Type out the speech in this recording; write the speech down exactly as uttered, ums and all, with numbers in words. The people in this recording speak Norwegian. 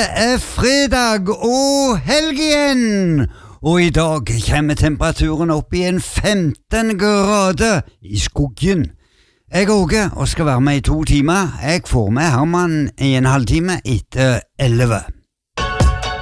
er fredag og helg igjen, og i dag kommer temperaturen opp i en femten grader i skoggen. Jeg er Åge og skal være med i to timer. Jeg får med Herman i en halvtime etter elleve.